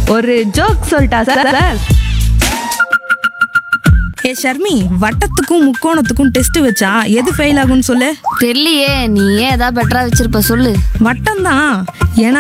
ஒரு ஜோக் சொல்லிட்டா சார்? ஏ ஷர்மி, வட்டத்துக்கும் முக்கோணத்துக்கும் டெஸ்ட் வச்சா எது ஃபெயில் ஆகும்னு சொல்லு. தெரியலையே, நீ ஏன் ஏதாவது பெட்டரா வச்சிருப்ப சொல்லு. வட்டம் தான். ஏன்னா